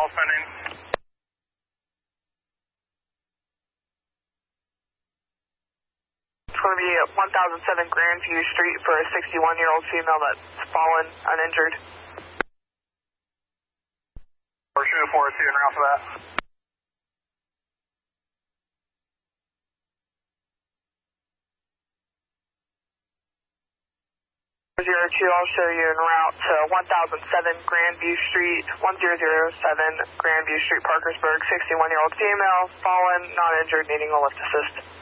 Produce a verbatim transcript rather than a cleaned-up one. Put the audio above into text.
call pending. It's going to be at one thousand seven Grandview Street for a sixty-one-year-old female that's fallen uninjured. We're shooting four two and route for that. zero two, I'll show you en route to one thousand seven Grandview Street, one zero zero seven Grandview Street, Parkersburg, sixty-one-year-old female, fallen, not injured, needing a lift assist.